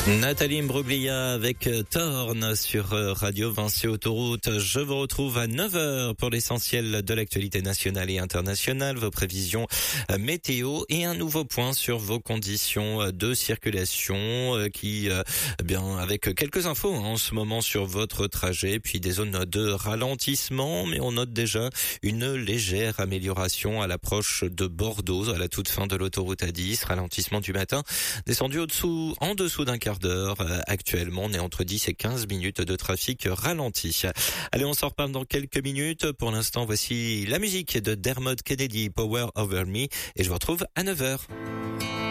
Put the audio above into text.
Nathalie Imbruglia avec Thorn sur Radio Vinci Autoroute. Je vous retrouve à 9h pour l'essentiel de l'actualité nationale et internationale, vos prévisions météo et un nouveau point sur vos conditions de circulation avec quelques infos en ce moment sur votre trajet, puis des zones de ralentissement, mais on note déjà une légère amélioration à l'approche de Bordeaux, à la toute fin de l'autoroute A10, ralentissement du matin, descendu en dessous d'un quart d'heure. Actuellement, on est entre 10 et 15 minutes de trafic ralenti. Allez, on s'en reparle dans quelques minutes. Pour l'instant, voici la musique de Dermot Kennedy, Power Over Me, et je vous retrouve à 9h.